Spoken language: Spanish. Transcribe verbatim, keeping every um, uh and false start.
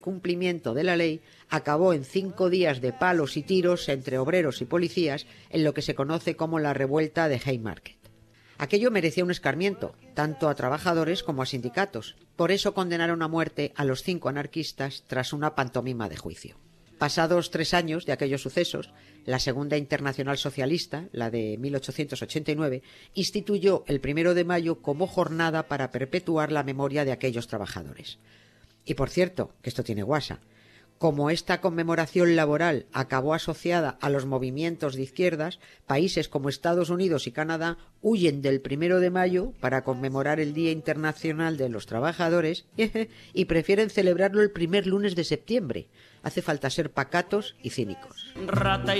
cumplimiento de la ley acabó en cinco días de palos y tiros entre obreros y policías en lo que se conoce como la revuelta de Haymarket. Aquello merecía un escarmiento, tanto a trabajadores como a sindicatos. Por eso condenaron a muerte a los cinco anarquistas tras una pantomima de juicio. Pasados tres años de aquellos sucesos, la Segunda Internacional Socialista, la de mil ochocientos ochenta y nueve, instituyó el primero de mayo como jornada para perpetuar la memoria de aquellos trabajadores. Y por cierto, que esto tiene guasa, como esta conmemoración laboral acabó asociada a los movimientos de izquierdas, países como Estados Unidos y Canadá huyen del primero de mayo para conmemorar el Día Internacional de los Trabajadores y prefieren celebrarlo el primer lunes de septiembre. Hace falta ser pacatos y cínicos. Rata